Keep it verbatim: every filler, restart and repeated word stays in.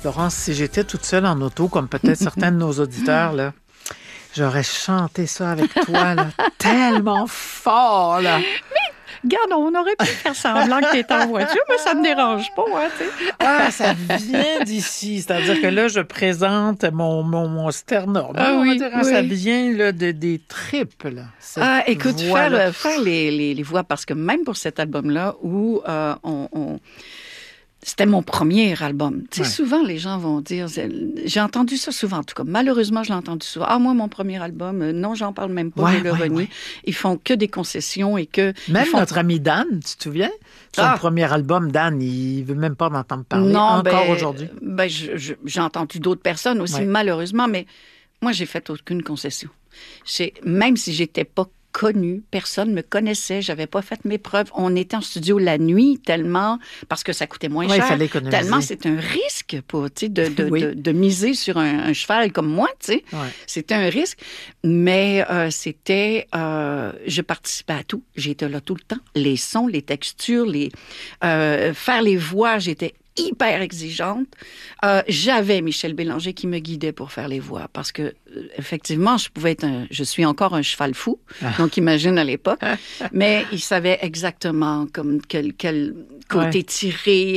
Laurence, si j'étais toute seule en auto, comme peut-être certains de nos auditeurs, là, j'aurais chanté ça avec toi, là, tellement fort, là. Regarde, on aurait pu faire semblant que tu étais en voiture, mais ça ne me dérange pas, hein, tu sais. Ah, ça vient d'ici. C'est-à-dire que là, je présente mon, mon, mon sternum. Ah, on oui, va dire, oui. Ça vient là, de, des tripes, là. Cette Ah, écoute, faire, voix-là. euh, faire les, les, les voix, parce que même pour cet album-là, où euh, on, on... c'était mon premier album. Tu sais, Ouais. souvent, les gens vont dire... J'ai entendu ça souvent, en tout cas. Malheureusement, je l'ai entendu souvent. Ah, moi, mon premier album, euh, non, j'en parle même pas, Ouais, je le ouais, renie. ouais. Ils font que des concessions et que... Même ils font... notre ami Dan, tu te souviens? Son Ah. premier album, Dan, il veut même pas m'entendre parler. Non, encore ben, aujourd'hui. Ben, je- je- j'ai entendu d'autres personnes aussi, Ouais. malheureusement, mais moi, j'ai fait aucune concession. J'ai- même si j'étais pas connue, personne me connaissait, j'avais pas fait mes preuves. On était en studio la nuit tellement, parce que ça coûtait moins Ouais, il cher. fallait économiser. Tellement c'est un risque pour, tu sais, de, de, Oui. de, de miser sur un, un cheval comme moi, tu sais. Ouais. C'était un risque, mais euh, c'était... Euh, je participais à tout. J'étais là tout le temps. Les sons, les textures, les euh, faire les voix, j'étais hyper exigeante. Euh, j'avais Michel Bélanger qui me guidait pour faire les voix parce que euh, effectivement, je pouvais être un, je suis encore un cheval fou, donc imagine à l'époque, mais il savait exactement comme quel, quel côté Ouais. tiré,